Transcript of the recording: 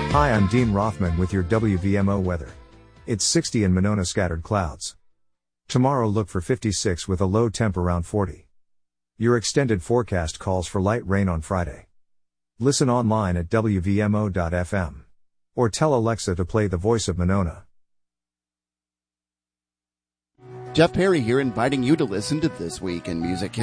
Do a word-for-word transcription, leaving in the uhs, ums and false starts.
Hi, I'm Dean Rothman with your W V M O weather. It's sixty in Monona, scattered clouds. Tomorrow look for fifty-six with a low temp around forty. Your extended forecast calls for light rain on Friday. Listen online at W V M O dot F M. Or tell Alexa to play The Voice of Monona. Jeff Perry here, inviting you to listen to This Week in Music